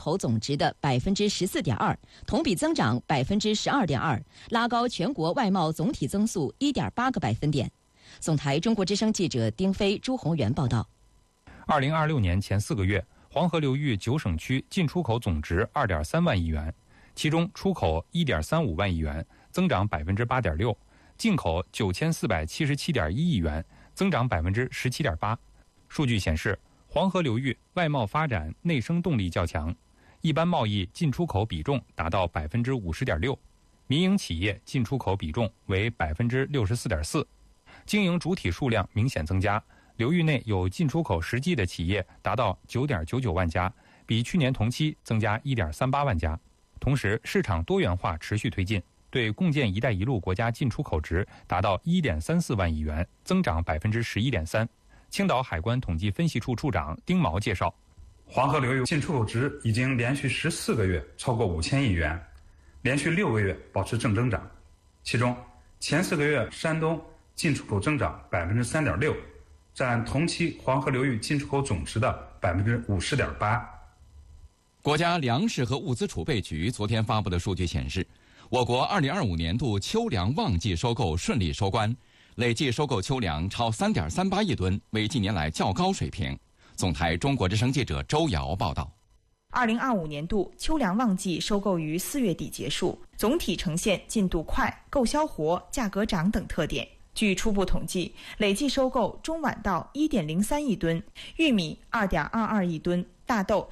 口总值的14.2%，同比增长12.2%，拉高全国外贸总体增速1.8个百分点。总台中国之声记者丁飞、朱宏元报道。 2026年前4个月，黄河流域9省区进出口总值2.3万亿元，其中出口1.35万亿元，增长8.6%，进口9477.1亿元，增长17.8%。数据显示，黄河流域外贸发展内生动力较强，一般贸易进出口比重达到50.6%，民营企业进出口比重为64.4%，经营主体数量明显增加。流域内有进出口实际的企业达到9.99万家，比去年同期增加1.38万家。同时，市场多元化持续推进，对共建“一带一路”国家进出口值达到1.34万亿元，增长11.3%。青岛海关统计分析处处长丁毛介绍， 黄河流域进出口值已经连续14个月超过5000亿元，连续6个月保持正增长。其中，前4个月山东进出口增长3.6%，占同期黄河流域进出口总值的50.8%。 国家粮食和物资储备局昨天发布的数据显示，我国2025年度秋粮旺季收购顺利收官，累计收购秋粮超3.38亿吨，为近年来较高水平。总台中国之声记者周瑶报道。 2025年度秋粮旺季收购于4月底结束，总体呈现进度快、购销活、价格涨等特点。据初步统计，累计收购中晚稻1.03亿吨，玉米2.22亿吨，大豆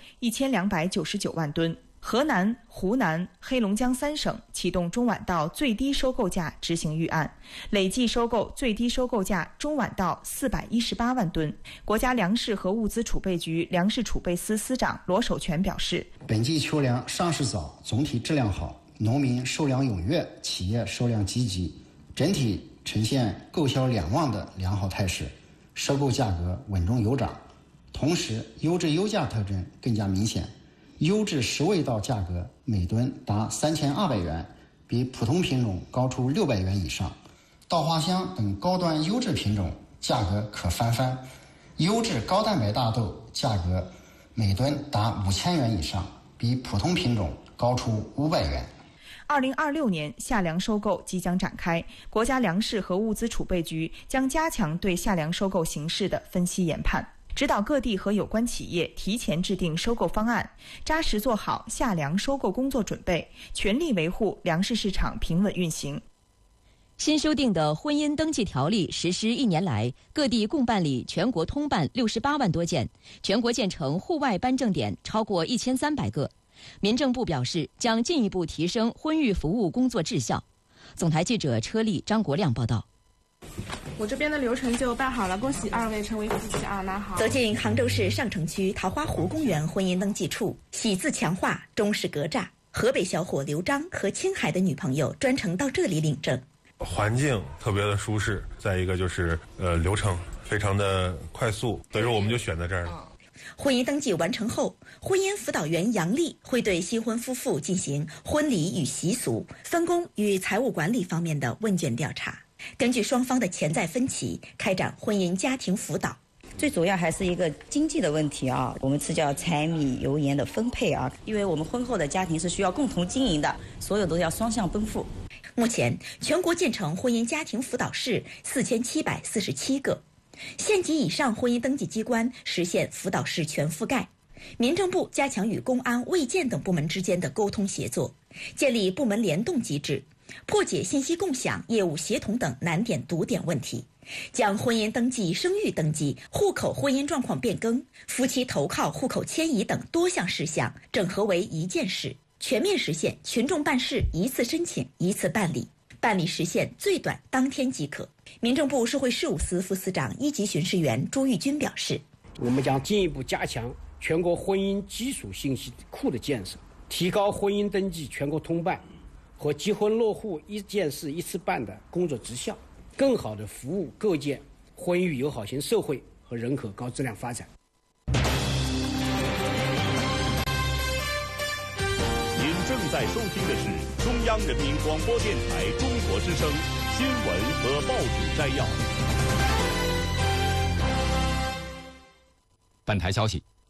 1299万吨。河南、湖南、黑龙江3省启动中晚稻最低收购价执行预案，累计收购最低收购价中晚稻418万吨。国家粮食和物资储备局粮食储备司司长罗守全表示， 本季秋粮上市早，总体质量好，农民收粮踊跃，企业收粮积极，整体呈现购销两旺的良好态势，收购价格稳中有涨。同时，优质优价特征更加明显，优质10味稻价格每吨达3200元，比普通品种高出600元以上。稻花香等高端优质品种价格可翻番，优质高蛋白大豆价格每吨达5000元以上，比普通品种高出500元。 2026年夏粮收购即将展开，国家粮食和物资储备局将加强对夏粮收购形势的分析研判，指导各地和有关企业提前制定收购方案，扎实做好夏粮收购工作准备，全力维护粮食市场平稳运行。 新修订的婚姻登记条例实施1年来，各地共办理全国通办68万多件，全国建成户外颁证点超过1300个。民政部表示，将进一步提升婚育服务工作质效。总台记者车丽、张国亮报道。 我这边的流程就办好了，恭喜2位成为夫妻啊！拿好。 走进杭州市上城区桃花湖公园婚姻登记处，喜字强化，中式格栅。河北小伙刘章和青海的女朋友专程到这里领证。 环境特别的舒适，再一个就是流程非常的快速，所以说我们就选在这儿了。 婚姻登记完成后，婚姻辅导员杨丽会对新婚夫妇进行婚礼与习俗、分工与财务管理方面的问卷调查，根据双方的潜在分歧，开展婚姻家庭辅导。 最主要还是一个经济的问题啊，我们是叫柴米油盐的分配啊，因为我们婚后的家庭是需要共同经营的，所有都要双向奔赴。 目前，全国建成婚姻家庭辅导室4747个。县级以上婚姻登记机关实现辅导室全覆盖。民政部加强与公安、卫健等部门之间的沟通协作，建立部门联动机制，破解信息共享、业务协同等难点堵点问题，将婚姻登记、生育登记、户口婚姻状况变更、夫妻投靠、户口迁移等多项事项整合为一件事，全面实现群众办事一次申请一次办理，办理时限最短当天即可。民政部社会事务司副司长1级巡视员朱玉军表示， 我们将进一步加强全国婚姻基础信息库的建设，提高婚姻登记全国通办和结婚落户一件事一次办的工作质效，更好地服务构建婚育友好型社会和人口高质量发展。 您正在收听的是中央人民广播电台中国之声新闻和报纸摘要。 本台消息，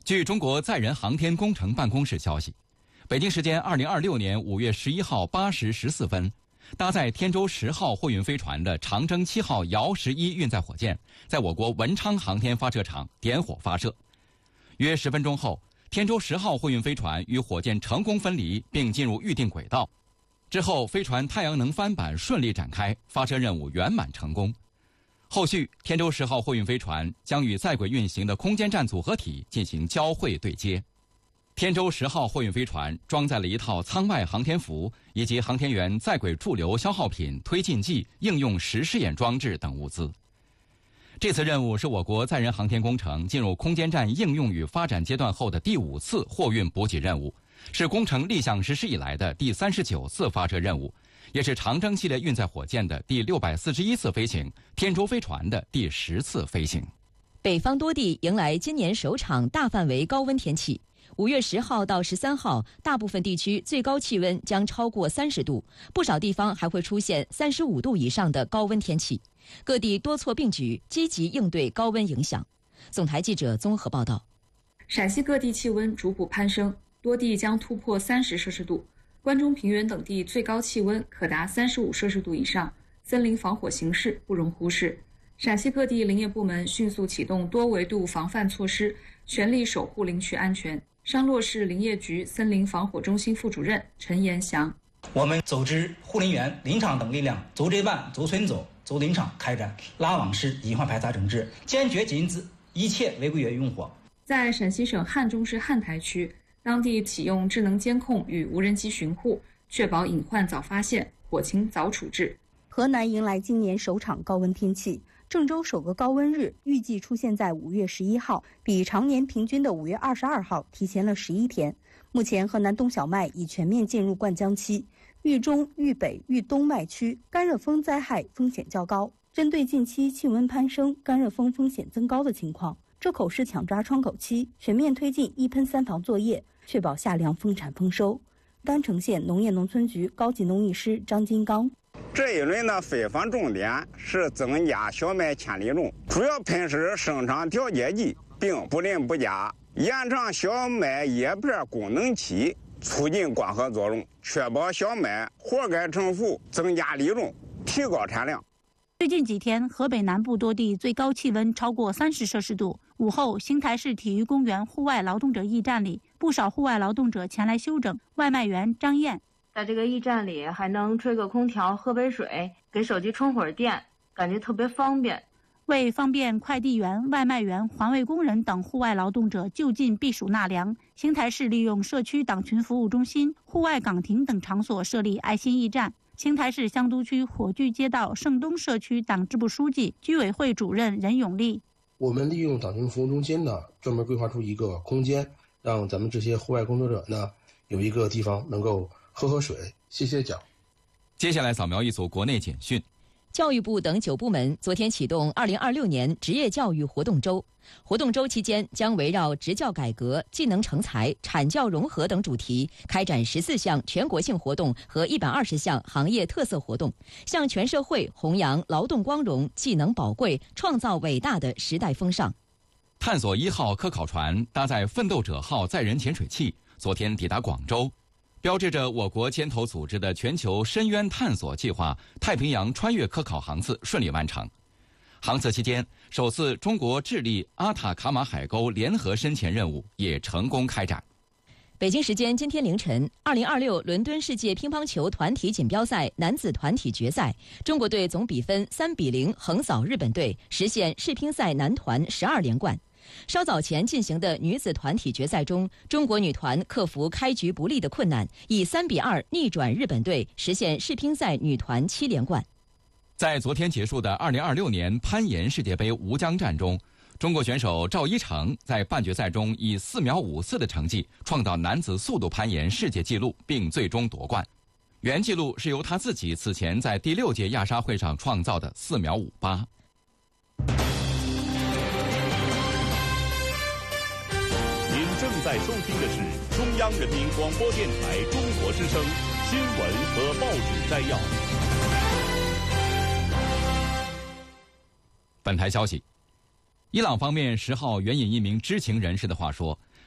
据中国载人航天工程办公室消息，北京时间2026年5月11号8时14分，搭载天舟10号货运飞船的长征7号遥11运载火箭在我国文昌航天发射场点火发射。约10分钟后，天舟10号货运飞船与火箭成功分离并进入预定轨道。之后，飞船太阳能帆板顺利展开，发射任务圆满成功。后续，天舟10号货运飞船将与在轨运行的空间站组合体进行交会对接。天舟10号货运飞船装载了一套舱外航天服以及航天员在轨驻留消耗品、推进剂、应用实试验装置等物资。这次任务是我国载人航天工程进入空间站应用与发展阶段后的第5次货运补给任务，是工程立项实施以来的第39次发射任务，也是长征系列运载火箭的第641次飞行，天舟飞船的第10次飞行。 北方多地迎来今年首场大范围高温天气。5月10号到13号，大部分地区最高气温将超过30度，不少地方还会出现35度以上的高温天气。各地多措并举，积极应对高温影响。总台记者综合报道。 陕西各地气温逐步攀升，多地将突破30摄氏度，关中平原等地最高气温可达35摄氏度以上，森林防火形势不容忽视。陕西各地林业部门迅速启动多维度防范措施，全力守护林区安全。商洛市林业局森林防火中心副主任陈延祥： 我们组织护林员、林场等力量走这班、走村走、走林场，开展拉网式隐患排查整治，坚决禁止一切违规用火。 在陕西省汉中市汉台区，当地启用智能监控与无人机巡护，确保隐患早发现，火情早处置。 河南迎来今年首场高温天气。郑州首个高温日预计出现在5月11号，比常年平均的5月22号提前了11天。目前河南冬小麦已全面进入灌浆期，豫中、豫北、豫东麦区干热风灾害风险较高。针对近期气温攀升、干热风风险增高的情况，周口市抢抓窗口期，全面推进1喷3防作业，确保夏粮丰产丰收。郸城县农业农村局高级农艺师张金刚： 这一轮的飞防重点是增加小麦千粒种，主要喷施生长调节剂，并不淋不加，延长小麦叶片功能期，促进光合作用，确保小麦活该成腐，增加粒种，提高产量。 最近几天，河北南部多地最高气温超过30摄氏度。午后，邢台市体育公园户外劳动者驿站里，不少户外劳动者前来休整。外卖员张燕： 在这个驿站里还能吹个空调、喝杯水，给手机充会儿电，感觉特别方便。 为方便快递员、外卖员、环卫工人等户外劳动者就近避暑纳凉，邢台市利用社区党群服务中心、户外岗亭等场所设立爱心驿站。邢台市香都区火炬街道盛东社区党支部书记、居委会主任任永利： 我们利用党群服务中心呢，专门规划出一个空间，让咱们这些户外工作者呢有一个地方能够喝水、歇歇脚。 接下来扫描一组国内简讯。 教育部等9部门昨天启动2026年职业教育活动周。活动周期间将围绕职教改革、技能成才、产教融合等主题，开展14项全国性活动和120项行业特色活动，向全社会弘扬劳动光荣、技能宝贵、创造伟大的时代风尚。 探索1号科考船搭载奋斗者号载人潜水器，昨天抵达广州，标志着我国牵头组织的全球深渊探索计划太平洋穿越科考航次顺利完成。航次期间，首次中国智利阿塔卡马海沟联合深潜任务也成功开展。 北京时间今天凌晨，2026伦敦世界乒乓球团体锦标赛男子团体决赛，中国队总比分3-0横扫日本队，实现世乒赛男团12连冠。稍早前进行的女子团体决赛中，中国女团克服开局不利的困难，以3-2逆转日本队，实现世乒赛女团7连冠。 在昨天结束的2026年攀岩世界杯吴江站中，中国选手赵一成在半决赛中以4秒54的成绩创造男子速度攀岩世界纪录，并最终夺冠。原纪录是由他自己此前在第6届亚沙会上创造的4秒58。 您正在收听的是中央人民广播电台中国之声新闻和报纸摘要。 本台消息，伊朗方面10号援引一名知情人士的话说，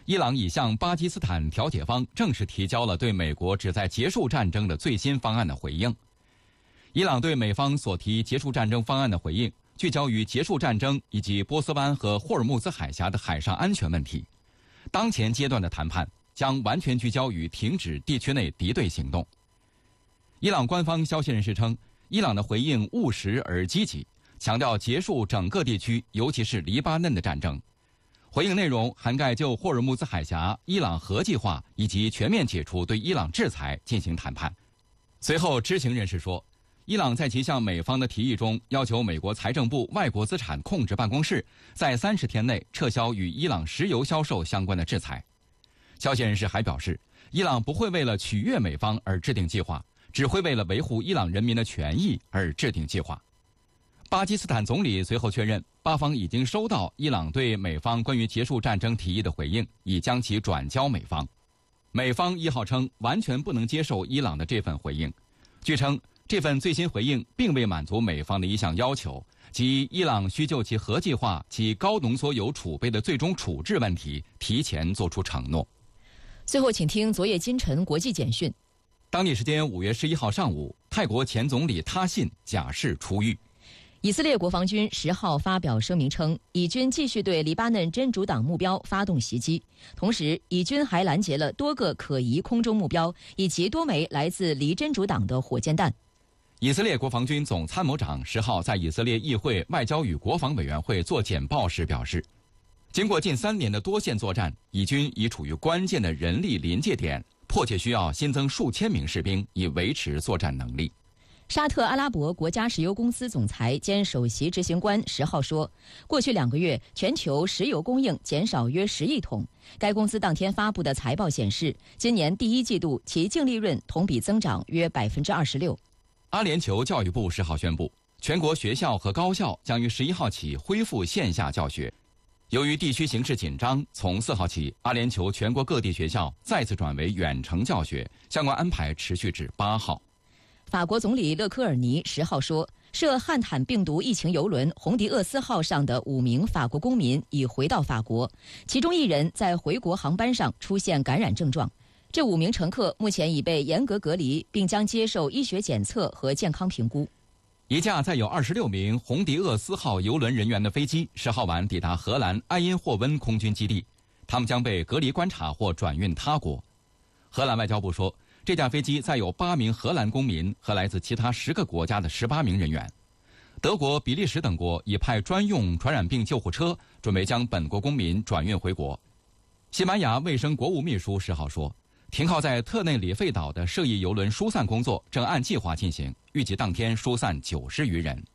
伊朗已向巴基斯坦调解方正式提交了对美国旨在结束战争的最新方案的回应。伊朗对美方所提结束战争方案的回应，聚焦于结束战争以及波斯湾和霍尔木兹海峡的海上安全问题。当前阶段的谈判将完全聚焦于停止地区内敌对行动。伊朗官方消息人士称，伊朗的回应务实而积极，强调结束整个地区，尤其是黎巴嫩的战争。回应内容涵盖就霍尔木兹海峡、伊朗核计划以及全面解除对伊朗制裁进行谈判。随后，知情人士说，伊朗在其向美方的提议中，要求美国财政部外国资产控制办公室在30天内撤销与伊朗石油销售相关的制裁。消息人士还表示，伊朗不会为了取悦美方而制定计划，只会为了维护伊朗人民的权益而制定计划。巴基斯坦总理随后确认，巴方已经收到伊朗对美方关于结束战争提议的回应，已将其转交美方。美方1号称完全不能接受伊朗的这份回应。据称，这份最新回应并未满足美方的一项要求，即伊朗需就其核计划及高浓缩铀储备的最终处置问题提前作出承诺。 最后，请听昨夜今晨国际简讯。 当地时间5月11号上午，泰国前总理他信假释出狱。 以色列国防军10号发表声明称，以军继续对黎巴嫩真主党目标发动袭击，同时以军还拦截了多个可疑空中目标以及多枚来自黎真主党的火箭弹。 以色列国防军总参谋长10号在以色列议会外交与国防委员会做简报时表示，经过近3年的多线作战，以军已处于关键的人力临界点，迫切需要新增数千名士兵以维持作战能力。 沙特阿拉伯国家石油公司总裁兼首席执行官10号说，过去2个月全球石油供应减少约10亿桶。该公司当天发布的财报显示，今年第1季度其净利润同比增长约26%。 阿联酋教育部10号宣布，全国学校和高校将于11号起恢复线下教学。由于地区形势紧张，从4号起，阿联酋全国各地学校再次转为远程教学，相关安排持续至8号。 法国总理勒科尔尼10号说，涉汉坦病毒疫情邮轮红迪厄斯号上的5名法国公民已回到法国，其中1人在回国航班上出现感染症状。这5名乘客目前已被严格隔离，并将接受医学检测和健康评估。 一架载有26名红迪厄斯号邮轮人员的飞机10号晚抵达荷兰埃因霍温空军基地，他们将被隔离观察或转运他国。荷兰外交部说，这架飞机载有8名荷兰公民和来自其他10个国家的18名人员。德国、比利时等国已派专用传染病救护车，准备将本国公民转运回国。西班牙卫生国务秘书10号说，停靠在特内里费岛的涉疫邮轮疏散工作正按计划进行，预计当天疏散90余人。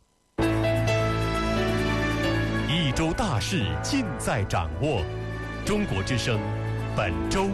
一周大事尽在掌握，中国之声本周。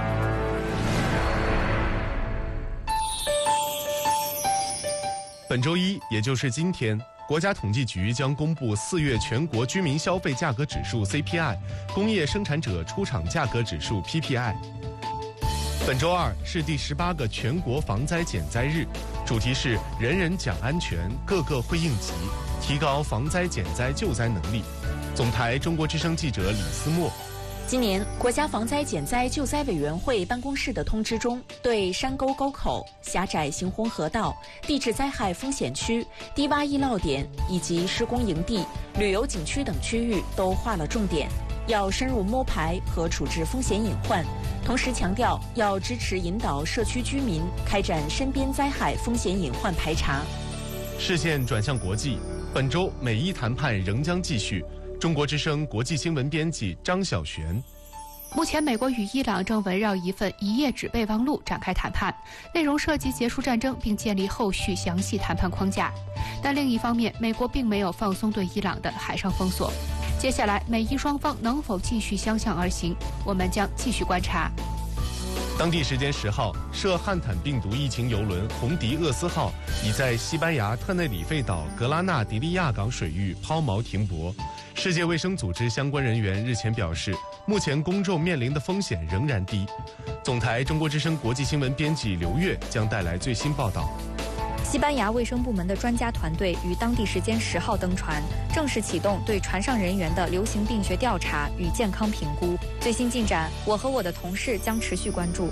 本周一，也就是今天，国家统计局将公布4月全国居民消费价格指数 CPI、工业生产者出厂价格指数 PPI。本周二是第18个全国防灾减灾日，主题是人人讲安全，个个会应急，提高防灾减灾救灾能力。总台中国之声记者李思墨。 今年国家防灾减灾救灾委员会办公室的通知中，对山沟沟口、狭窄行洪河道、地质灾害风险区、低洼易涝点以及施工营地、旅游景区等区域都划了重点，要深入摸排和处置风险隐患，同时强调要支持引导社区居民开展身边灾害风险隐患排查。 视线转向国际，本周美伊谈判仍将继续。中国之声国际新闻编辑张晓璇。 目前，美国与伊朗正围绕一份1页纸备忘录展开谈判，内容涉及结束战争并建立后续详细谈判框架。但另一方面，美国并没有放松对伊朗的海上封锁。接下来，美伊双方能否继续相向而行，我们将继续观察。 当地时间10号，涉汉坦病毒疫情邮轮红迪厄斯号已在西班牙特内里费岛格拉纳迪利亚港水域抛锚停泊。世界卫生组织相关人员日前表示，目前公众面临的风险仍然低。总台中国之声国际新闻编辑刘月将带来最新报道。 西班牙卫生部门的专家团队于当地时间10号登船，正式启动对船上人员的流行病学调查与健康评估。最新进展，我和我的同事将持续关注。